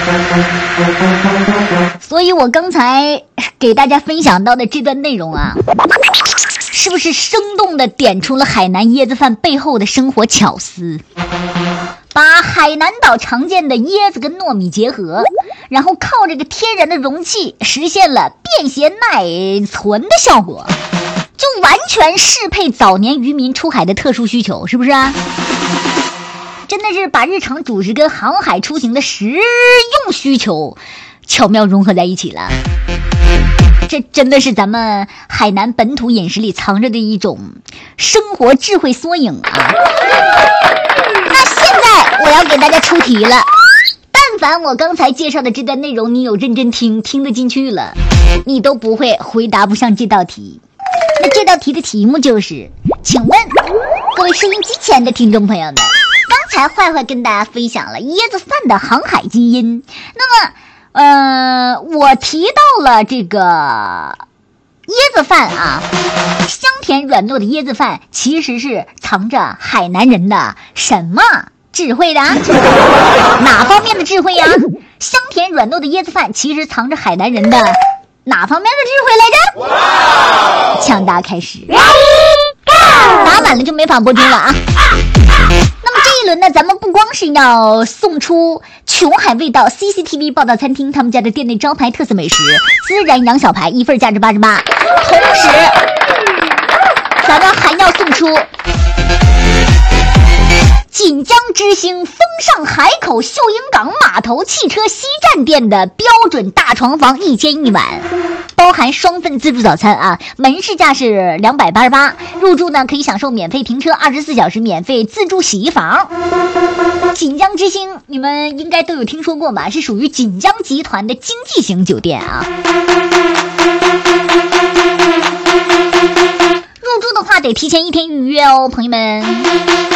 所以我刚才给大家分享到的这段内容啊，是不是生动地点出了海南椰子饭背后的生活巧思？把海南岛常见的椰子跟糯米结合，然后靠这个天然的容器实现了便携耐存的效果，就完全适配早年渔民出海的特殊需求，是不是啊？真的是把日常主食跟航海出行的实用需求巧妙融合在一起了。这真的是咱们海南本土饮食里藏着的一种生活智慧缩影啊！那现在我要给大家出题了，但凡我刚才介绍的这段内容你有认真听得进去了，你都不会回答不上这道题。那这道题的题目就是，请问各位收音机前的听众朋友们，刚才坏坏跟大家分享了椰子饭的航海基因，那么我提到了这个椰子饭啊，香甜软糯的椰子饭其实是藏着海南人的什么智慧的啊？哪方面的智慧呀？香甜软糯的椰子饭其实藏着海南人的哪方面的智慧来着？抢答开始，答晚了就没法播听了啊！那么这一轮呢，咱们不光是要送出琼海味道 CCTV 报道餐厅他们家的店内招牌特色美食孜然羊小排，一份价值88，同时咱们还要送出锦江之星风尚海口秀英港码头汽车西站店的标准大床房1间1晚，包含双份自助早餐啊，门市价是288，入住呢可以享受免费停车，24小时免费自助洗衣房。锦江之星你们应该都有听说过吧，是属于锦江集团的经济型酒店啊。入住的话得提前1天预约哦，朋友们。